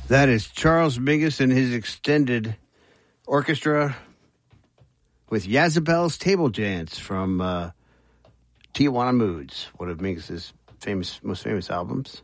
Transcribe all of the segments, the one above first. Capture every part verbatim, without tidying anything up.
That is Charles Mingus and his extended orchestra with Yazabel's Table Dance from uh, Tijuana Moods, one of Mingus's famous, most famous albums.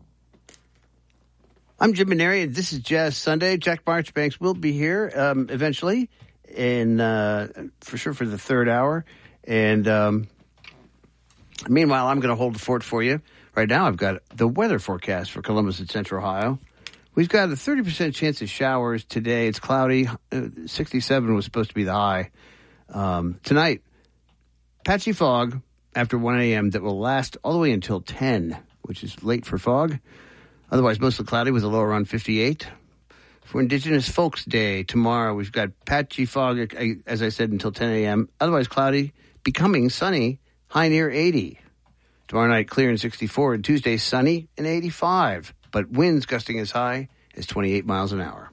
I'm Jim Maneri, and this is Jazz Sunday. Jack Marchbanks will be here um, eventually, and uh, for sure for the third hour. And um, meanwhile, I'm going to hold the fort for you. Right now, I've got the weather forecast for Columbus and Central Ohio. We've got a thirty percent chance of showers today. It's cloudy. Uh, sixty-seven was supposed to be the high. Um, tonight, patchy fog after one a.m. that will last all the way until ten, which is late for fog. Otherwise, mostly cloudy with a low around fifty-eight. For Indigenous Folks Day tomorrow, we've got patchy fog, as I said, until ten a.m. Otherwise, cloudy, becoming sunny, high near eighty. Tomorrow night, clear and sixty-four. And Tuesday, sunny and eighty-five. But winds gusting as high as twenty-eight miles an hour.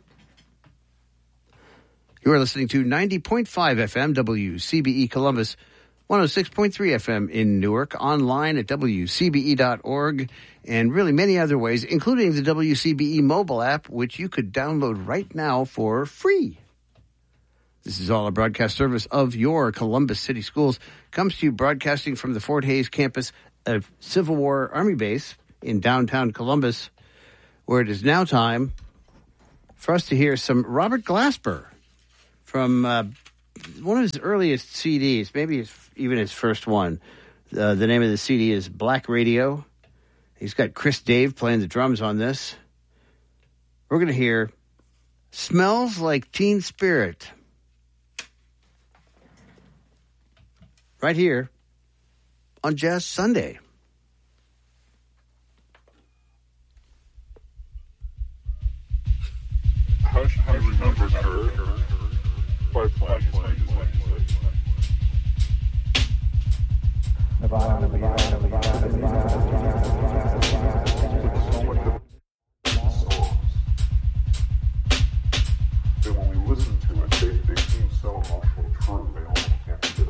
You are listening to ninety point five F M, W C B E Columbus, one oh six point three F M in Newark, online at W C B E dot org, and really many other ways, including the W C B E mobile app, which you could download right now for free. This is all a broadcast service of your Columbus City Schools. Comes to you broadcasting from the Fort Hays campus of Civil War Army Base in downtown Columbus, where it is now time for us to hear some Robert Glasper from uh, one of his earliest C Ds, maybe his, even his first one. Uh, the name of the C D is Black Radio. He's got Chris Dave playing the drums on this. We're going to hear Smells Like Teen Spirit right here on Jazz Sunday. Hush, I remember her by playing. Nevada, Nevada, Nevada, Nevada, Nevada.